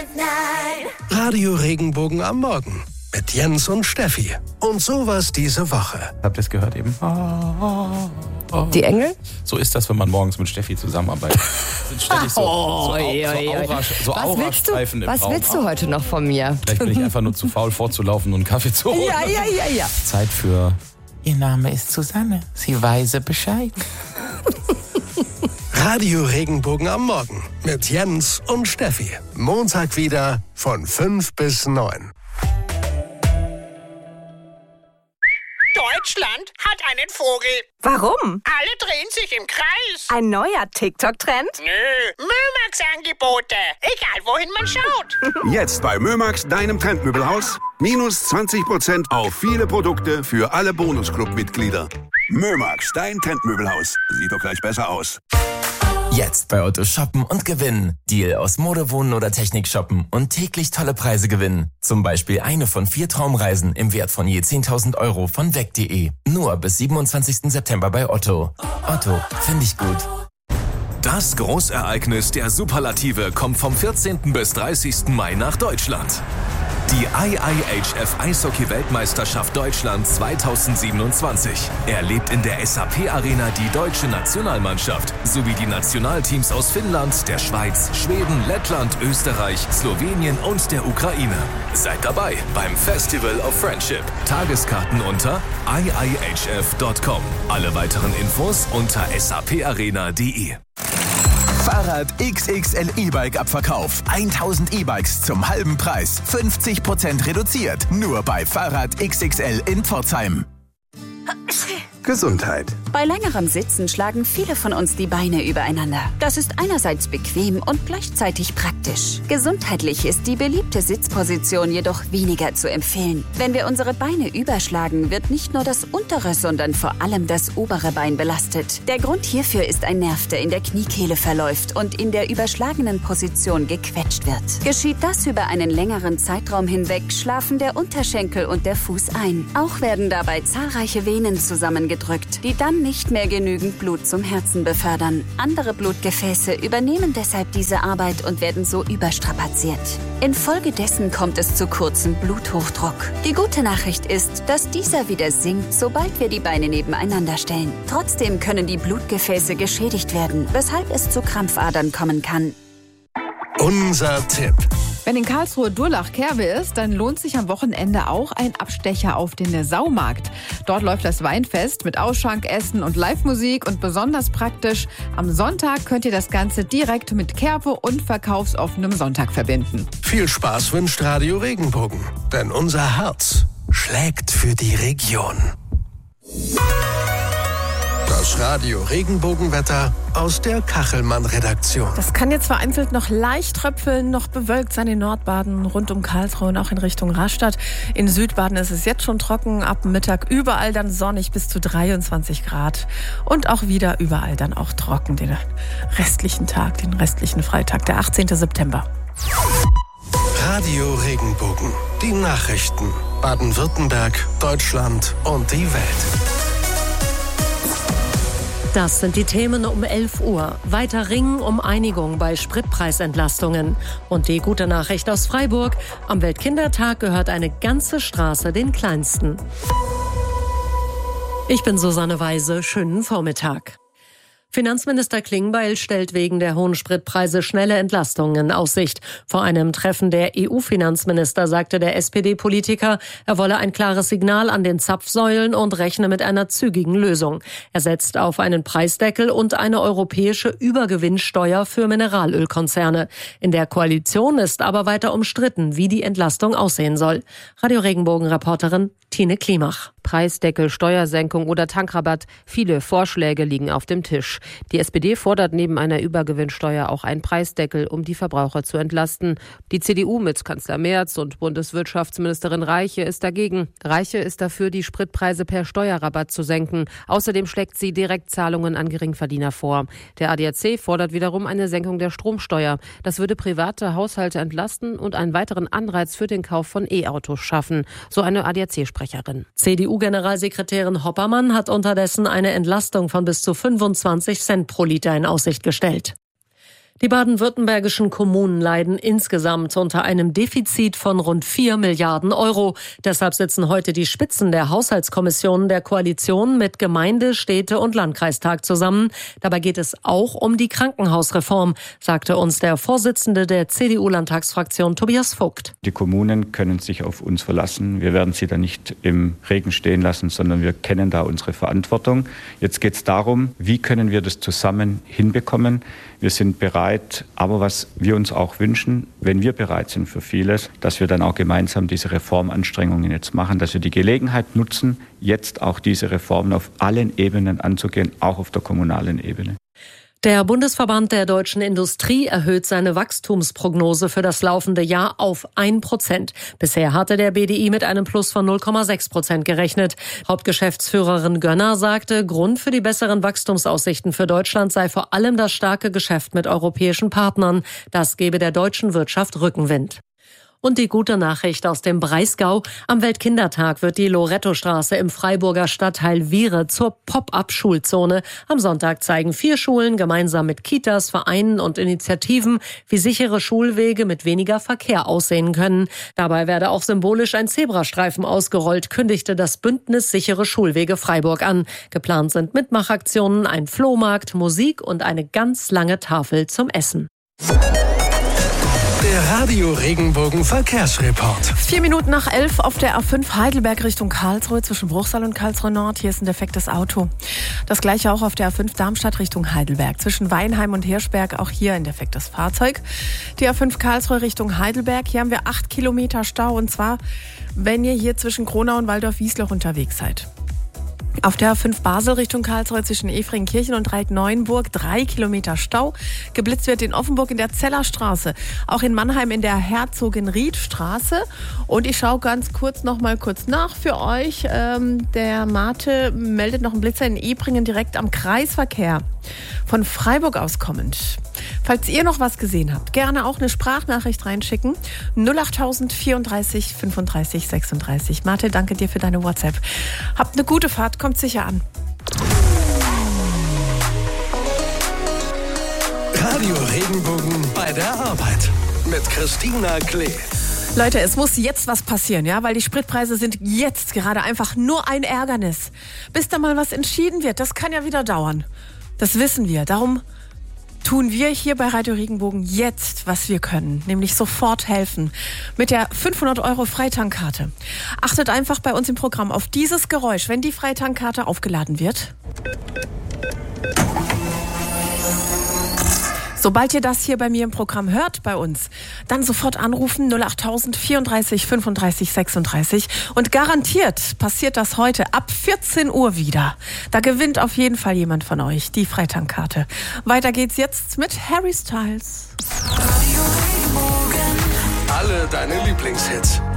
Radio Regenbogen am Morgen mit Jens und Steffi. Und sowas diese Woche. Habt ihr es gehört eben? Die Engel? So ist das, wenn man morgens mit Steffi zusammenarbeitet. Sind ständig so Aurastreifen im Raum. Was willst du heute noch von mir? Vielleicht bin ich einfach nur zu faul vorzulaufen und einen Kaffee zu holen. Ja. Zeit für... Ihr Name ist Susanne. Sie weiß Bescheid. Radio Regenbogen am Morgen mit Jens und Steffi. Montag wieder von 5 bis 9. Deutschland hat einen Vogel. Warum? Alle drehen sich im Kreis. Ein neuer TikTok-Trend? Nö, Mömax-Angebote. Egal, wohin man schaut. Jetzt bei Mömax, deinem Trendmöbelhaus. Minus 20% auf viele Produkte für alle Bonusclub-Mitglieder. Mömax, dein Trendmöbelhaus. Sieht doch gleich besser aus. Jetzt bei Otto shoppen und gewinnen. Deal aus Mode, Wohnen oder Technik shoppen und täglich tolle Preise gewinnen. Zum Beispiel eine von 4 Traumreisen im Wert von je 10.000 Euro von weg.de. Nur bis 27. September bei Otto. Otto, finde ich gut. Das Großereignis der Superlative kommt vom 14. bis 30. Mai nach Deutschland. Die IIHF Eishockey-Weltmeisterschaft Deutschland 2027 erlebt in der SAP-Arena die deutsche Nationalmannschaft sowie die Nationalteams aus Finnland, der Schweiz, Schweden, Lettland, Österreich, Slowenien und der Ukraine. Seid dabei beim Festival of Friendship. Tageskarten unter iihf.com. Alle weiteren Infos unter saparena.de. Fahrrad XXL E-Bike Abverkauf. 1000 E-Bikes zum halben Preis. 50% reduziert. Nur bei Fahrrad XXL in Pforzheim. Gesundheit. Bei längerem Sitzen schlagen viele von uns die Beine übereinander. Das ist einerseits bequem und gleichzeitig praktisch. Gesundheitlich ist die beliebte Sitzposition jedoch weniger zu empfehlen. Wenn wir unsere Beine überschlagen, wird nicht nur das untere, sondern vor allem das obere Bein belastet. Der Grund hierfür ist ein Nerv, der in der Kniekehle verläuft und in der überschlagenen Position gequetscht wird. Geschieht das über einen längeren Zeitraum hinweg, schlafen der Unterschenkel und der Fuß ein. Auch werden dabei zahlreiche Venen zusammengedrückt, die dann nicht mehr genügend Blut zum Herzen befördern. Andere Blutgefäße übernehmen deshalb diese Arbeit und werden so überstrapaziert. Infolgedessen kommt es zu kurzem Bluthochdruck. Die gute Nachricht ist, dass dieser wieder sinkt, sobald wir die Beine nebeneinander stellen. Trotzdem können die Blutgefäße geschädigt werden, weshalb es zu Krampfadern kommen kann. Unser Tipp. Wenn in Karlsruhe Durlach-Kerwe ist, dann lohnt sich am Wochenende auch ein Abstecher auf den Saumarkt. Dort läuft das Weinfest mit Ausschank, Essen und Live-Musik und besonders praktisch, am Sonntag könnt ihr das Ganze direkt mit Kerwe und verkaufsoffenem Sonntag verbinden. Viel Spaß wünscht Radio Regenbogen, denn unser Herz schlägt für die Region. Das Radio Regenbogenwetter aus der Kachelmann-Redaktion. Das kann jetzt vereinzelt noch leicht tröpfeln, noch bewölkt sein in Nordbaden, rund um Karlsruhe und auch in Richtung Rastatt. In Südbaden ist es jetzt schon trocken, ab Mittag überall dann sonnig bis zu 23 Grad. Und auch wieder überall dann auch trocken den restlichen Tag, den restlichen Freitag, der 18. September. Radio Regenbogen, die Nachrichten. Baden-Württemberg, Deutschland und die Welt. Das sind die Themen um 11 Uhr. Weiter Ringen um Einigung bei Spritpreisentlastungen. Und die gute Nachricht aus Freiburg. Am Weltkindertag gehört eine ganze Straße den Kleinsten. Ich bin Susanne Weise. Schönen Vormittag. Finanzminister Klingbeil stellt wegen der hohen Spritpreise schnelle Entlastungen in Aussicht. Vor einem Treffen der EU-Finanzminister sagte der SPD-Politiker, er wolle ein klares Signal an den Zapfsäulen und rechne mit einer zügigen Lösung. Er setzt auf einen Preisdeckel und eine europäische Übergewinnsteuer für Mineralölkonzerne. In der Koalition ist aber weiter umstritten, wie die Entlastung aussehen soll. Radio Regenbogen-Reporterin Tine Klimach. Preisdeckel, Steuersenkung oder Tankrabatt. Viele Vorschläge liegen auf dem Tisch. Die SPD fordert neben einer Übergewinnsteuer auch einen Preisdeckel, um die Verbraucher zu entlasten. Die CDU mit Kanzler Merz und Bundeswirtschaftsministerin Reiche ist dagegen. Reiche ist dafür, die Spritpreise per Steuerrabatt zu senken. Außerdem schlägt sie Direktzahlungen an Geringverdiener vor. Der ADAC fordert wiederum eine Senkung der Stromsteuer. Das würde private Haushalte entlasten und einen weiteren Anreiz für den Kauf von E-Autos schaffen. So eine ADAC-Sprecherin. CDU-Generalsekretärin Hoppermann hat unterdessen eine Entlastung von bis zu 25 Cent pro Liter in Aussicht gestellt. Die baden-württembergischen Kommunen leiden insgesamt unter einem Defizit von rund 4 Milliarden Euro. Deshalb sitzen heute die Spitzen der Haushaltskommissionen der Koalition mit Gemeinde-, Städte- und Landkreistag zusammen. Dabei geht es auch um die Krankenhausreform, sagte uns der Vorsitzende der CDU-Landtagsfraktion Tobias Vogt. Die Kommunen können sich auf uns verlassen. Wir werden sie da nicht im Regen stehen lassen, sondern wir kennen da unsere Verantwortung. Jetzt geht es darum, wie können wir das zusammen hinbekommen. Wir sind bereit, aber was wir uns auch wünschen, wenn wir bereit sind für vieles, dass wir dann auch gemeinsam diese Reformanstrengungen jetzt machen, dass wir die Gelegenheit nutzen, jetzt auch diese Reformen auf allen Ebenen anzugehen, auch auf der kommunalen Ebene. Der Bundesverband der deutschen Industrie erhöht seine Wachstumsprognose für das laufende Jahr auf 1%. Bisher hatte der BDI mit einem Plus von 0,6% gerechnet. Hauptgeschäftsführerin Gönner sagte, Grund für die besseren Wachstumsaussichten für Deutschland sei vor allem das starke Geschäft mit europäischen Partnern. Das gebe der deutschen Wirtschaft Rückenwind. Und die gute Nachricht aus dem Breisgau. Am Weltkindertag wird die Lorettostraße im Freiburger Stadtteil Wiehre zur Pop-up-Schulzone. Am Sonntag zeigen 4 Schulen gemeinsam mit Kitas, Vereinen und Initiativen, wie sichere Schulwege mit weniger Verkehr aussehen können. Dabei werde auch symbolisch ein Zebrastreifen ausgerollt, kündigte das Bündnis Sichere Schulwege Freiburg an. Geplant sind Mitmachaktionen, ein Flohmarkt, Musik und eine ganz lange Tafel zum Essen. Der Radio Regenbogen Verkehrsreport. 4 Minuten nach 11 auf der A5 Heidelberg Richtung Karlsruhe zwischen Bruchsal und Karlsruhe Nord. Hier ist ein defektes Auto. Das gleiche auch auf der A5 Darmstadt Richtung Heidelberg zwischen Weinheim und Hirschberg. Auch hier ein defektes Fahrzeug. Die A5 Karlsruhe Richtung Heidelberg. Hier haben wir 8 Kilometer Stau. Und zwar, wenn ihr hier zwischen Kronau und Waldorf-Wiesloch unterwegs seid. Auf der A5 Basel Richtung Karlsruhe zwischen Efringkirchen und Reik-Neuenburg 3 Kilometer Stau. Geblitzt wird in Offenburg in der Zellerstraße. Auch in Mannheim in der Herzogin-Ried-Straße. Und ich schaue ganz kurz nach für euch. Der Mate meldet noch einen Blitzer in Ebringen direkt am Kreisverkehr. Von Freiburg aus kommend. Falls ihr noch was gesehen habt, gerne auch eine Sprachnachricht reinschicken. 08000 34 35 36. Mate, danke dir für deine WhatsApp. Habt eine gute Fahrt, kommt sicher an. Radio Regenbogen bei der Arbeit mit Christina Klee. Leute, es muss jetzt was passieren, ja, weil die Spritpreise sind jetzt gerade einfach nur ein Ärgernis. Bis da mal was entschieden wird, das kann ja wieder dauern. Das wissen wir. Darum tun wir hier bei Radio Regenbogen jetzt, was wir können, nämlich sofort helfen mit der 500 € Freitankkarte. Achtet einfach bei uns im Programm auf dieses Geräusch, wenn die Freitankkarte aufgeladen wird. Sobald ihr das hier bei mir im Programm hört, bei uns, dann sofort anrufen 08000 34 35 36 und garantiert passiert das heute ab 14 Uhr wieder. Da gewinnt auf jeden Fall jemand von euch die Freitankkarte. Weiter geht's jetzt mit Harry Styles. Alle deine Lieblingshits.